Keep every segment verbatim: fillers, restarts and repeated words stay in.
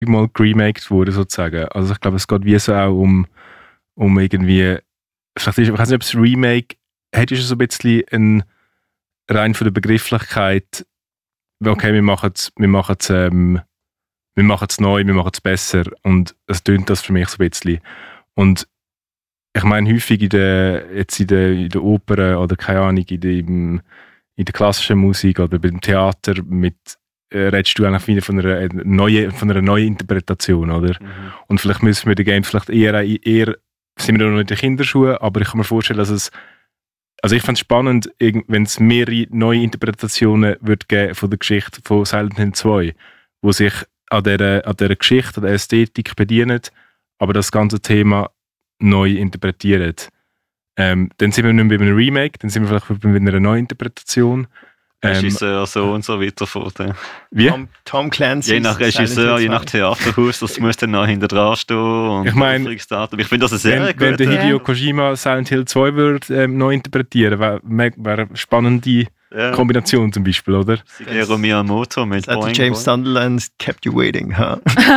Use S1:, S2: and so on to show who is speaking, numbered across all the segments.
S1: mal geremaked wurde, sozusagen. Also ich glaube, es geht wie so auch um, um irgendwie, vielleicht ist, ich weiß nicht, ob es Remake, hättest du so ein bisschen ein, rein von der Begrifflichkeit, okay, wir machen es wir machen's, ähm, wir machen es neu, wir machen es besser und es tönt das für mich so ein bisschen. Und ich meine, häufig in der, jetzt in der, in der Oper oder keine Ahnung, in der, in der klassischen Musik oder beim Theater mit, äh, redest du eigentlich wieder von einer neuen, von einer neuen Interpretation, oder? Mhm. Und vielleicht müssen wir den Game vielleicht eher, eher, sind wir noch in den Kinderschuhen, aber ich kann mir vorstellen, dass es, also ich fände es spannend, wenn es mehrere neue Interpretationen wird geben von der Geschichte von Silent Hill zwei, wo sich an dieser, an dieser Geschichte, an der Ästhetik bedienen, aber das ganze Thema neu interpretieren. Ähm, dann sind wir nicht mehr bei einem Remake, dann sind wir vielleicht bei einer Neuinterpretation. Ähm,
S2: Regisseur, so und so weiter fort.
S1: Wie?
S3: Tom, Tom Clancy.
S2: Je nach Regisseur, je nach Theaterhaus, das muss dann noch hinter dran stehen. Und
S1: ich meine,
S2: ich finde das eine sehr
S1: wenn, wenn der Hideo Kojima Silent Hill zwei würde ähm, neu interpretieren, wäre wär eine spannende ja. Kombination zum Beispiel, oder?
S2: Shigeru Miyamoto mit
S3: Boing, James Boing. Sunderland kept you waiting, huh?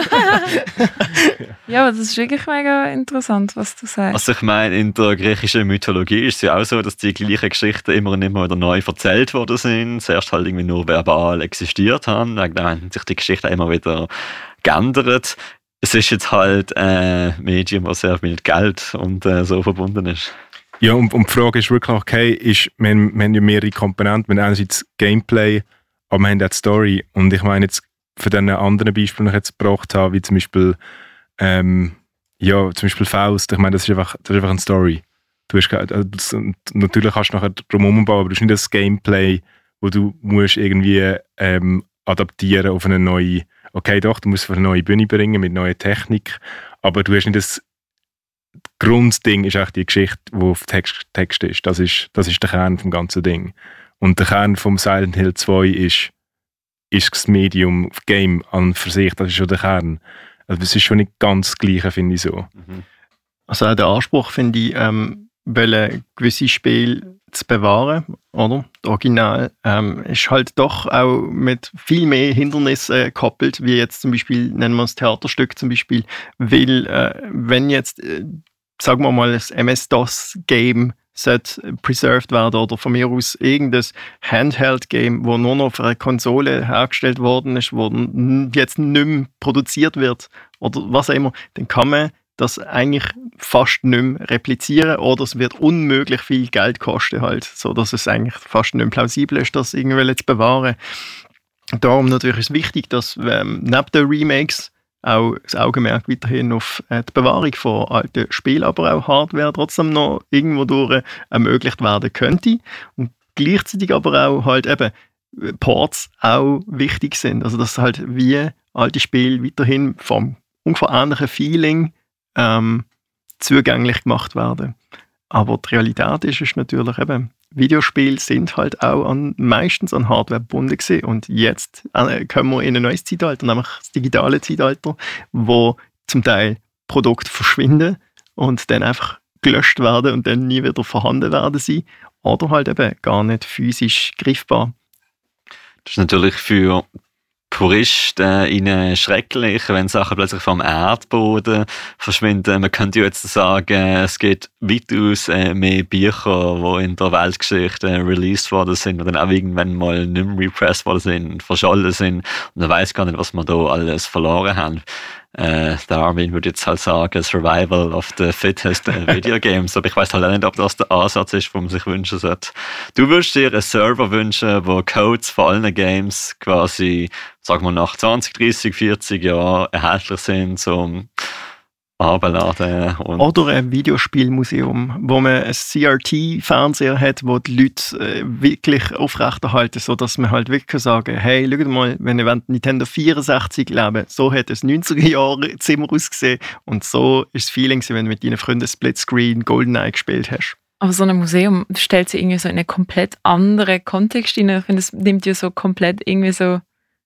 S4: Ja, aber das ist wirklich mega interessant, was du sagst.
S2: Also ich meine, in der griechischen Mythologie ist es ja auch so, dass die gleichen Geschichten immer und immer wieder neu erzählt worden sind. Zuerst halt irgendwie nur verbal existiert haben, dann haben sich die Geschichten immer wieder geändert. Es ist jetzt halt ein äh, Medium, das sehr mit Geld und äh, so verbunden ist.
S1: Ja, und, und die Frage ist wirklich, okay, ist, wir, haben, wir haben ja mehrere Komponenten. Wir haben einerseits Gameplay, aber wir haben auch die Story. Und ich meine jetzt, für den anderen Beispiel, die ich jetzt gebracht habe, wie zum Beispiel, ähm, ja, zum Beispiel Faust, ich meine, das ist einfach, das ist einfach eine Story. Du hast, also, natürlich kannst du nachher drum umbauen, aber du hast nicht das Gameplay, wo du musst irgendwie ähm, adaptieren auf eine neue, okay, doch, du musst auf eine neue Bühne bringen mit neuer Technik, aber du hast nicht das Grundding ist eigentlich die Geschichte, die auf Text, Text ist. Das ist. Das ist der Kern vom ganzen Ding. Und der Kern vom Silent Hill zwei ist, ist das Medium, das Game an für sich. Das ist schon der Kern. Also es ist schon nicht ganz das Gleiche, finde ich so.
S3: Also auch der Anspruch, finde ich, ähm, gewisse Spiele zu bewahren, oder? Das Original ähm, ist halt doch auch mit viel mehr Hindernissen äh, gekoppelt, wie jetzt zum Beispiel, nennen wir das Theaterstück zum Beispiel, weil äh, wenn jetzt, äh, sagen wir mal, das M S-DOS-Game sollte preserved werden oder von mir aus irgendein Handheld-Game, wo nur noch auf einer Konsole hergestellt worden ist, wo jetzt nicht mehr produziert wird oder was auch immer, dann kann man das eigentlich fast nicht mehr replizieren oder es wird unmöglich viel Geld kosten, halt, so dass es eigentlich fast nicht mehr plausibel ist, das irgendwie zu bewahren. Darum natürlich ist es wichtig, dass ähm, neben den Remakes auch das Augenmerk weiterhin auf äh, die Bewahrung von alten Spielen, aber auch Hardware trotzdem noch irgendwo durch ermöglicht werden könnte. Und gleichzeitig aber auch halt eben Ports auch wichtig sind. Also dass halt wie alte Spiele weiterhin vom ungefähr ähnlichen Feeling ähm, zugänglich gemacht werden. Aber die Realität ist, ist natürlich eben, Videospiele sind halt auch an, meistens an Hardware gebunden gewesen. Und jetzt äh, kommen wir in ein neues Zeitalter, nämlich das digitale Zeitalter, wo zum Teil Produkte verschwinden und dann einfach gelöscht werden und dann nie wieder vorhanden werden sein. Oder halt eben gar nicht physisch griffbar.
S2: Das ist natürlich für Puristen ihnen schrecklich, wenn Sachen plötzlich vom Erdboden verschwinden. Man könnte ja jetzt sagen, es gibt weitaus mehr Bücher, die in der Weltgeschichte released worden sind und dann auch irgendwann mal nicht mehr repressed worden sind, verschollen sind. Und man weiß gar nicht, was wir da alles verloren haben. Äh, der Armin würde jetzt halt sagen, Survival of the Fittest Video Games, aber ich weiß halt auch nicht, ob das der Ansatz ist, den man sich wünschen sollte. Du würdest dir einen Server wünschen, wo Codes von allen Games quasi, sagen wir nach zwanzig, dreißig, vierzig Jahren erhältlich sind zum Abladen. Und
S3: oder ein Videospielmuseum, wo man ein C R T-Fernseher hat, wo die Leute äh, wirklich aufrechterhalten, sodass man halt wirklich sagen, hey, schau mal, wenn ihr Nintendo vierundsechzig leben, so hat es neunziger Jahre Zimmer ausgesehen und so ist das Feeling, wenn du mit deinen Freunden Splitscreen GoldenEye gespielt hast.
S4: Aber so ein Museum stellt sich irgendwie so in einen komplett anderen Kontext hinein. Ich finde, es nimmt ja so komplett irgendwie so,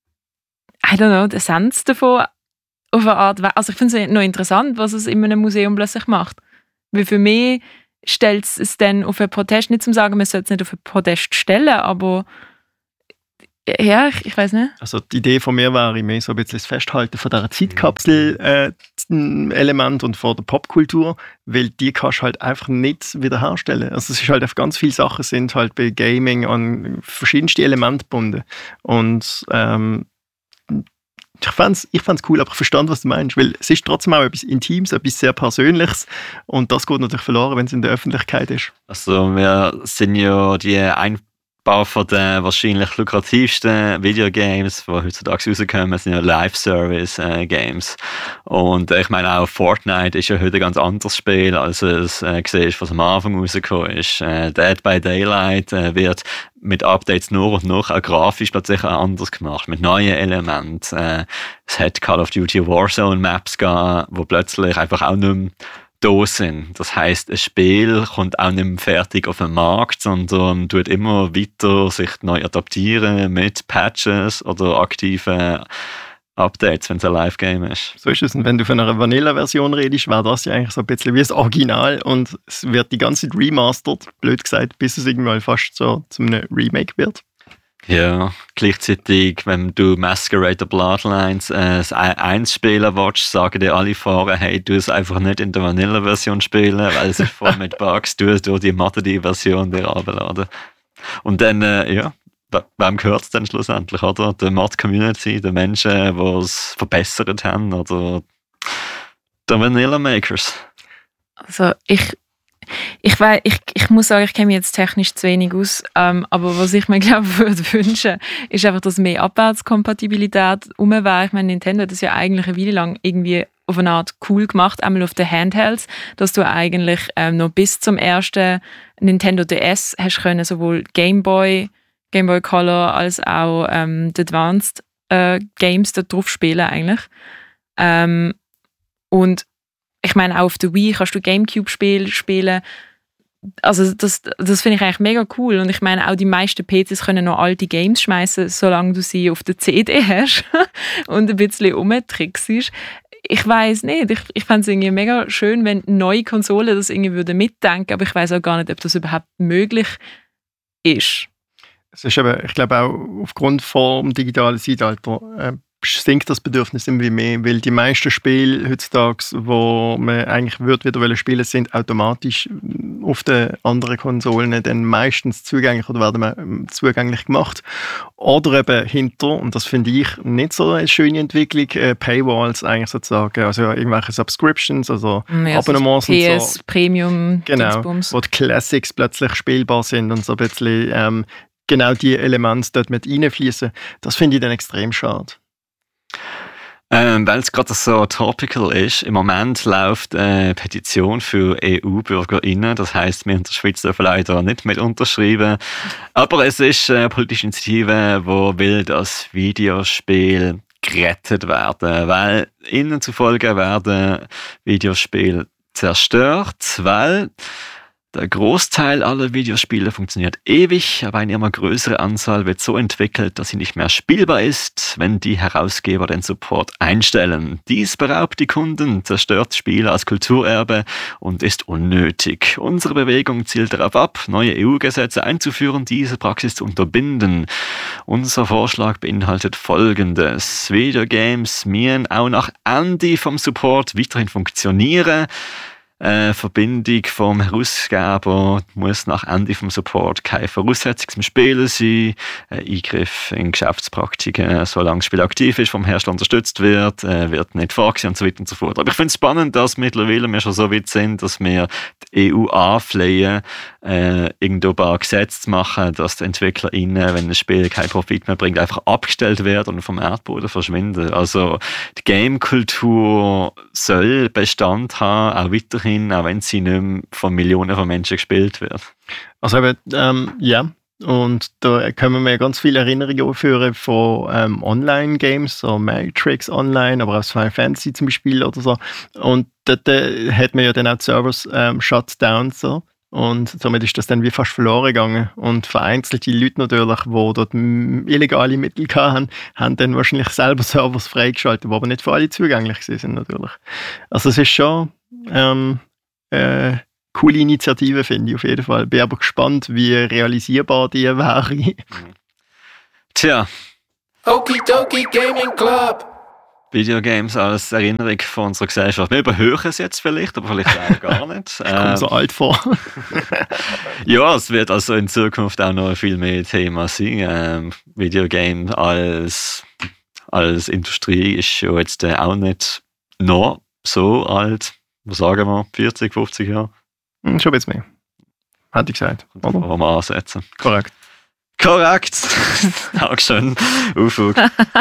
S4: I don't know, die Essenz davon auf eine Art. Also ich finde es noch interessant, was es in einem Museum plötzlich macht. Weil für mich stellt es dann auf einen Protest, nicht zum sagen, man sollte es nicht auf einen Protest stellen, aber ja, ich, ich weiß nicht.
S3: Also die Idee von mir wäre mehr so ein bisschen das Festhalten von dieser Zeitkapsel-Element äh, und von der Popkultur, weil die kannst du halt einfach nicht wiederherstellen. Also es ist halt auf ganz viele Sachen sind halt bei Gaming an verschiedenste Elemente gebunden. Und ähm, ich fand es ich fand's cool, aber ich verstand, was du meinst, weil es ist trotzdem auch etwas Intimes, etwas sehr Persönliches und das geht natürlich verloren, wenn es in der Öffentlichkeit ist.
S2: Also wir sind ja die Einbau von den wahrscheinlich lukrativsten Videogames, die heutzutage rauskommen, sind ja Live-Service-Games. Und ich meine auch Fortnite ist ja heute ein ganz anderes Spiel, als es äh, gesehen ist, was am Anfang rausgekommen ist. Äh, Dead by Daylight äh, wird mit Updates nur und noch auch grafisch plötzlich auch anders gemacht, mit neuen Elementen. Äh, es hat Call of Duty Warzone Maps gegeben, wo plötzlich einfach auch nicht mehr da sind. Das heisst, ein Spiel kommt auch nicht mehr fertig auf den Markt, sondern tut immer weiter sich neu adaptieren mit Patches oder aktiven Updates, wenn es ein Live-Game ist.
S3: So ist es. Und wenn du von einer Vanilla-Version redest, wäre das ja eigentlich so ein bisschen wie das Original und es wird die ganze Zeit remastered, blöd gesagt, bis es irgendwann fast so zu einem Remake wird.
S2: Ja, gleichzeitig, wenn du Masquerade Bloodlines äh, eins spielen willst, sagen dir alle Fahrer, hey, du es einfach nicht in der Vanilla-Version spielen, weil es ist voll mit Bugs, du es durch die Modded-Version dir runterladen. Und dann, äh, ja, wem gehört es denn schlussendlich, oder? Der Mod-Community, den Menschen, die es verbessert haben, oder der Vanilla-Makers?
S4: Also ich, ich, weiss, ich, ich muss sagen, ich kenne mich jetzt technisch zu wenig aus, ähm, aber was ich mir glaube würde wünschen, ist einfach, dass mehr Abwärtskompatibilität rum wäre. Ich meine, Nintendo hat das ja eigentlich eine Weile lang irgendwie auf eine Art cool gemacht, einmal auf den Handhelds, dass du eigentlich ähm, noch bis zum ersten Nintendo D S hast können, sowohl Game Boy, Game Boy Color als auch ähm, die Advanced äh, Games da drauf spielen eigentlich. Ähm, und ich meine, auch auf der Wii kannst du Gamecube-Spiele spielen. Also das, das finde ich eigentlich mega cool. Und ich meine, auch die meisten P Cs können noch alte Games schmeißen, solange du sie auf der C D hast und ein bisschen rumtricksst. Ich weiß nicht, ich, ich fände es irgendwie mega schön, wenn neue Konsolen das irgendwie würden mitdenken, aber ich weiß auch gar nicht, ob das überhaupt möglich ist.
S3: Es ist eben, ich glaube auch aufgrund vom digitalen Zeitalter äh, sinkt das Bedürfnis immer mehr, weil die meisten Spiele heutzutage, wo man eigentlich würde wieder spielen, sind automatisch auf den anderen Konsolen dann meistens zugänglich oder werden zugänglich gemacht. Oder eben hinter, und das finde ich nicht so eine schöne Entwicklung, äh, Paywalls eigentlich sozusagen, also irgendwelche Subscriptions, also ja, Abonnements
S4: so P S,
S3: und so.
S4: Premium,
S3: genau,
S4: Dingsbums.
S3: Wo die Classics plötzlich spielbar sind und so ein bisschen ähm, genau die Elemente dort mit reinfließen. Das finde ich dann extrem schade.
S2: Ähm, weil es gerade so topical ist, im Moment läuft eine Petition für E U-BürgerInnen. Das heisst, wir in der Schweiz dürfen leider nicht mit unterschreiben. Aber es ist eine politische Initiative, die will, dass Videospiele gerettet werden. Weil ihnen zufolge werden Videospiele zerstört, weil der Großteil aller Videospiele funktioniert ewig, aber eine immer größere Anzahl wird so entwickelt, dass sie nicht mehr spielbar ist, wenn die Herausgeber den Support einstellen. Dies beraubt die Kunden, zerstört Spiele als Kulturerbe und ist unnötig. Unsere Bewegung zielt darauf ab, neue E U-Gesetze einzuführen, diese Praxis zu unterbinden. Unser Vorschlag beinhaltet Folgendes. Videogames müssen auch nach Ende vom Support weiterhin funktionieren. Äh, Verbindung vom Herausgeber muss nach Ende vom Support keine Voraussetzung zum Spielen sein. Äh, Eingriff in Geschäftspraktiken, solange das Spiel aktiv ist, vom Hersteller unterstützt wird, äh, wird nicht vorgesehen und so weiter und so fort. Aber ich finde es spannend, dass mittlerweile wir schon so weit sind, dass wir die E U anflehen, äh, irgendwo ein paar Gesetze zu machen, dass die EntwicklerInnen, wenn ein Spiel keinen Profit mehr bringt, einfach abgestellt werden und vom Erdboden verschwinden. Also die Game-Kultur soll Bestand haben, auch weiterhin, auch wenn sie nicht mehr von Millionen von Menschen gespielt wird.
S3: Also eben, ähm, ja, und da können wir ganz viele Erinnerungen führen von ähm, Online-Games, so Matrix Online, aber auch Final Fantasy zum Beispiel oder so. Und dort äh, hat man ja dann auch die Servers ähm, shut down, so. Und somit ist das dann wie fast verloren gegangen. Und vereinzelte Leute natürlich, die dort illegale Mittel hatten, haben dann wahrscheinlich selber Servers freigeschaltet, die aber nicht für alle zugänglich sind natürlich. Also es ist schon ähm, äh, coole Initiative, finde ich auf jeden Fall. Bin aber gespannt, wie realisierbar die wäre.
S2: Tja.
S5: Okidoki Gaming Club.
S2: Videogames als Erinnerung von unserer Gesellschaft. Wir überhöhen es jetzt vielleicht, aber vielleicht auch gar nicht.
S3: Ich komme so alt vor.
S2: Ja, es wird also in Zukunft auch noch viel mehr Thema sein. Ähm, Videogame als, als Industrie ist ja jetzt äh, auch nicht noch so alt. Was sagen wir? vierzig, fünfzig Jahre?
S3: Hm, schon ein bisschen mehr. Hätte ich gesagt.
S2: Oder? Wollen wir ansetzen?
S3: Korrekt.
S2: Korrekt. Dankeschön. Ufug.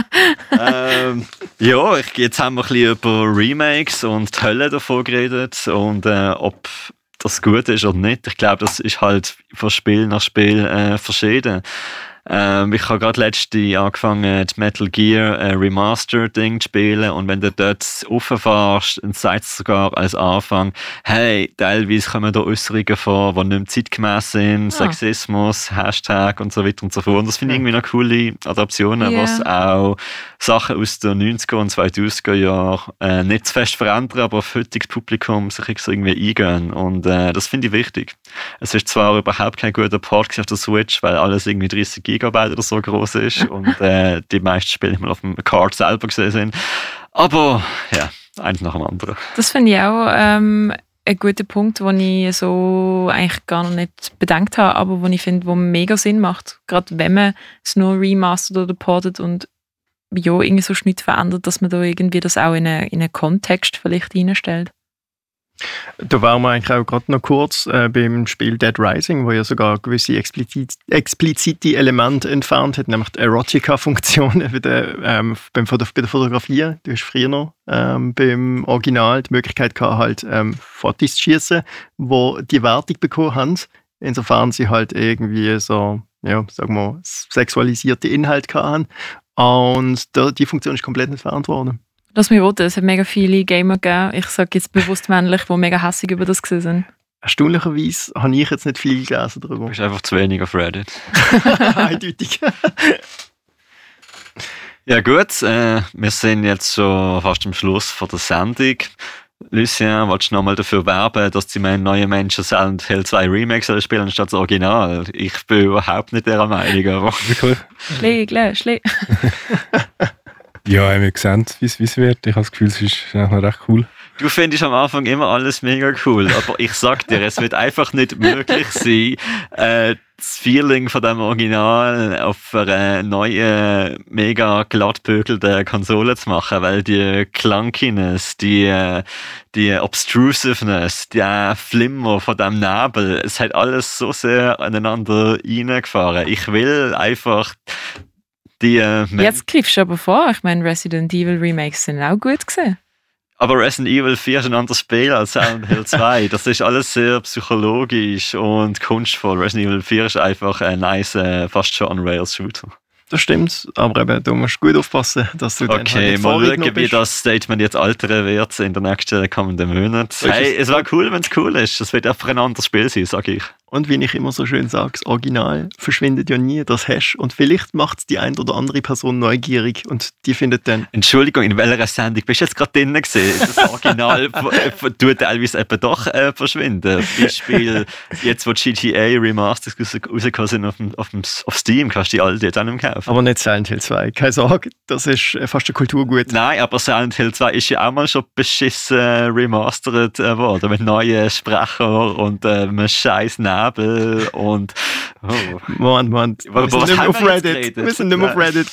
S2: ähm, ja, ich, jetzt haben wir ein bisschen über Remakes und die Hölle davon geredet und äh, ob das gut ist oder nicht. Ich glaube, das ist halt von Spiel nach Spiel äh, verschieden. Ähm, ich habe gerade letzte angefangen, das Metal Gear äh, Remaster-Ding zu spielen und wenn du dort rauffährst, dann sagt es sogar als Anfang, hey, teilweise kommen da Äußerungen vor, die nicht mehr zeitgemäß sind,
S4: Ah.
S2: Sexismus, Hashtag und so weiter und so fort. Und das finde ich irgendwie noch coole Adaptionen,
S4: Ja.
S2: was auch Sachen aus den neunziger und zweitausender Jahren äh, nicht zu fest verändern, aber auf heutiges Publikum sich irgendwie eingehen. Und äh, das finde ich wichtig. Es ist zwar überhaupt kein guter Port auf der Switch, weil alles irgendwie dreißig Gigabyte oder so groß ist und äh, die meisten Spiele nicht mal auf dem Card selber gesehen sind. Aber ja, eins nach dem anderen.
S4: Das finde ich auch ähm, ein guter Punkt, den ich so eigentlich gar noch nicht bedenkt habe, aber den ich finde, wo mega Sinn macht. Gerade wenn man es nur remastert oder portet und ja, irgendwie so nichts verändert, dass man da irgendwie das auch in einen, in einen Kontext vielleicht reinstellt.
S3: Da waren wir eigentlich auch gerade noch kurz äh, beim Spiel Dead Rising, wo ja sogar gewisse explizit, explizite Elemente entfernt hat, nämlich die Erotica-Funktionen bei der, ähm, beim Foto, bei der Fotografie. Du hast früher noch ähm, beim Original die Möglichkeit gehabt, halt ähm, Fotos zu schießen, die die Wertung bekommen haben, insofern sie halt irgendwie so, ja, sagen wir, sexualisierte Inhalte hatten. Und da, die Funktion ist komplett entfernt worden.
S4: Lass mich raten, es hat mega viele Gamer gegeben, ich sage jetzt bewusst männlich, die mega hässig über das gewesen sind.
S3: Erstaunlicherweise habe ich jetzt nicht viel gelesen
S2: Du
S3: darüber.
S2: bist einfach zu wenig auf Reddit.
S3: Eindeutig.
S2: Ja gut, äh, wir sind jetzt schon fast am Schluss von der Sendung. Lucien, willst du nochmal dafür werben, dass die neuen Menschen Silent Hill zwei Remakes sollen spielen statt das Original? Ich bin überhaupt nicht dieser Meinung. Aber
S1: Wirklich?
S4: Schläge, Schläge.
S1: Ja, wir sehen, wie es wird. Ich habe das Gefühl, es ist eigentlich noch recht cool.
S2: du findest am Anfang immer alles mega cool, aber ich sag dir, es wird einfach nicht möglich sein, äh, das Feeling von dem Original auf einer neuen, mega glattbügelten Konsole zu machen, weil die Clunkiness, die, die Obtrusiveness, der Flimmer von dem Nebel, es hat alles so sehr aneinander reingefahren. Ich will einfach die... Äh,
S4: Jetzt greifst du aber vor, ich meine, Resident Evil Remakes sind auch gut gewesen.
S2: Aber Resident Evil vier ist ein anderes Spiel als Silent Hill zwei. Das ist alles sehr psychologisch und kunstvoll. Resident Evil vier ist einfach ein nice, äh, fast schon On-Rails-Shooter.
S3: Das stimmt, aber eben, du musst gut aufpassen, dass du dann
S2: Okay,
S3: halt nicht
S2: mal
S3: vorgenommen
S2: schauen, wie
S3: bist.
S2: das Statement jetzt altern wird in den nächsten kommenden Monaten. Hey, es wäre cool, wenn es cool ist. Es wird einfach ein anderes Spiel sein, sage ich.
S3: Und wie ich immer so schön sage, das Original verschwindet ja nie, das hast. Und vielleicht macht es die eine oder andere Person neugierig und die findet dann...
S2: Entschuldigung, in welcher Sendung bist du jetzt gerade drin gewesen? Das Original f- tut teilweise eben doch äh, verschwinden. Beispiel, jetzt wo G T A Remasters rausgekommen sind auf, dem, auf, dem, auf Steam, kannst du die alte jetzt auch nicht mehr kaufen.
S3: Aber nicht Silent Hill zwei, keine Sorge, das ist äh, fast ein Kulturgut.
S2: Nein, aber Silent Hill zwei ist ja auch mal schon beschissen äh, remastert äh, worden, mit neuen Sprechern und äh, einem scheiß Nebel und... Oh.
S3: Moment, Moment, wir
S2: Aber
S3: sind
S2: was
S3: nicht mehr
S2: haben
S3: auf
S2: wir jetzt
S3: Reddit.
S2: geredet?
S3: Wir sind nicht mehr auf Reddit.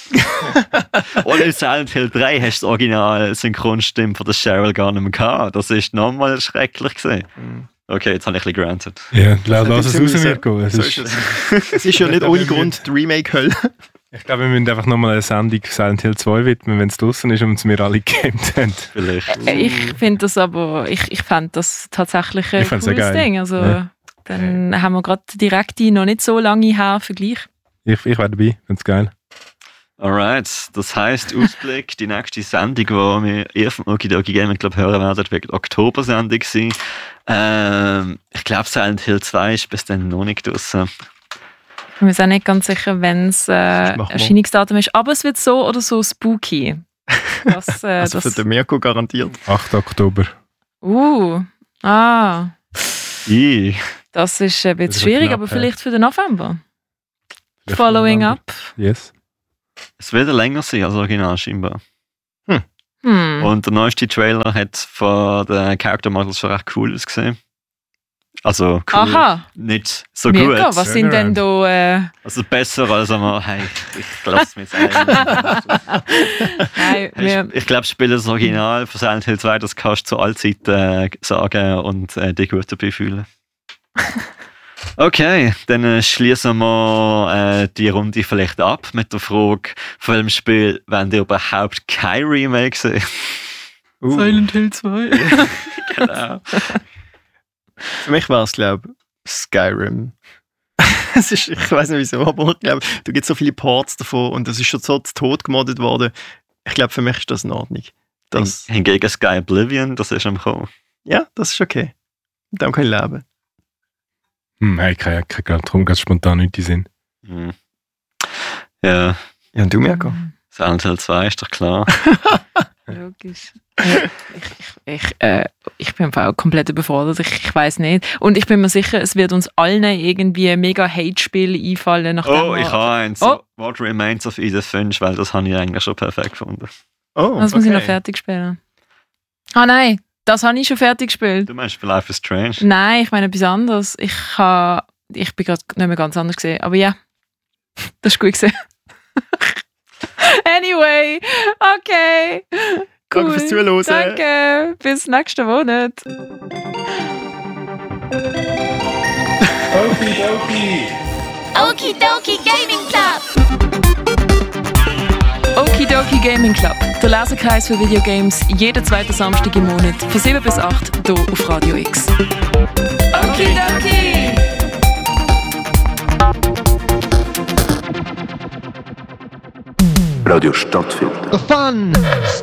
S2: Und in Silent Hill drei hast du das Original Synchronstimme von der Cheryl gar nicht mehr gehabt. Das ist nochmal schrecklich gewesen. Okay, jetzt habe ich ein bisschen granted.
S1: Ja, lass, lass es raus
S3: So
S1: mir gehen. Es
S3: ist
S1: ist,
S3: es. Es ist ja nicht ohne Grund die Remake-Hölle.
S1: ich glaube, wir müssen einfach nochmal eine Sendung Silent Hill zwei widmen, wenn es draußen ist und es wir alle gegamed haben.
S2: Vielleicht.
S4: Äh, Ich finde das aber, ich, ich fände das tatsächlich ein
S1: Ich fänd's
S4: cooles
S1: sehr geil.
S4: Ding. Also,
S1: Ja.
S4: dann haben wir gerade direkt die noch nicht so lange her Vergleich.
S1: Ich, ich wäre dabei, finde es geil.
S2: Alright, das heisst, Ausblick, die nächste Sendung, die wir ihr von Okidoki Gaming Club hören werden, wird die Oktober-Sendung sein. Ähm, ich glaube, Silent Hill zwei ist bis dann noch nicht draussen.
S4: Ich bin mir auch nicht ganz sicher, wenn es äh,
S3: mach mal.
S4: Erscheinungsdatum ist. Aber es wird so oder so spooky. Das, äh,
S3: Also für
S4: das,
S3: den Mirko garantiert.
S1: achter Oktober.
S4: uh, ah,
S2: I.
S4: das ist ein bisschen
S1: Das wird
S4: schwierig,
S1: knapp,
S4: aber
S1: ja.
S4: vielleicht für den November.
S1: Vielleicht
S4: Following
S1: November.
S4: up.
S1: Yes.
S2: Es wird länger sein als original scheinbar.
S4: Hm.
S2: Und der neueste Trailer hat von den Character Models schon recht cool ausgesehen. Also cool,
S4: Aha.
S2: nicht so
S4: Mega,
S2: gut.
S4: was sind denn da... Äh,
S2: Also besser als einmal, hey, ich lasse mir jetzt ein.
S4: nein, wir,
S2: Ich, ich glaube, spielen das Original von Silent Hill zwei, das kannst du zu Allzeit äh, sagen und äh, dich gut dabei fühlen. Okay, dann äh, schließen wir äh, die Runde vielleicht ab mit der Frage, von welchem Spiel wollt ihr überhaupt kein Remake sehen?
S3: Uh,
S4: Silent Hill zwei.
S2: Genau.
S3: Für mich war es, glaube ich, Skyrim. Es ist, ich weiß nicht wieso, aber ich glaube, da gibt es so viele Parts davon und das ist schon so zu Tod gemoddet worden. Ich glaube, für mich ist das in Ordnung. Das,
S2: Hingegen Sky Oblivion, das ist am Kommen.
S3: ja, das ist okay. Mit dem kann ich leben.
S1: Hm, hey, kein, kein, kein, darum ganz spontan nicht in Sinn.
S2: Hm. Ja,
S3: Ja, und du, Mirko?
S2: Silent Hill zwei ist doch klar.
S4: Logisch. ich, ich, ich, äh, ich bin einfach auch komplett überfordert. Ich, ich weiß nicht. Und ich bin mir sicher, es wird uns allen irgendwie mega Hate-Spiele einfallen. Nachdem
S2: Oh,
S4: wir-
S2: ich habe eins.
S4: Oh.
S2: What Remains of Edith Finch, weil das habe ich eigentlich schon perfekt gefunden.
S3: Oh,
S4: Das muss ich noch
S3: okay.
S4: fertig spielen. Ah nein, das habe ich schon fertig gespielt.
S2: Du meinst für Life is Strange?
S4: Nein, ich meine etwas anderes. Ich habe, ich bin gerade nicht mehr ganz anders gesehen, aber ja, das ist gut gesehen. Anyway, okay.
S3: Danke fürs Zuhören.
S4: Danke, bis nächsten Monat.
S5: Okidoki.
S6: Okidoki Gaming Club.
S4: Okidoki Gaming Club, der Lesekreis für Videogames, jeden zweiten Samstag im Monat von sieben bis acht hier auf Radio X. Okidoki!
S7: Radio Stadtfilter.
S8: The fun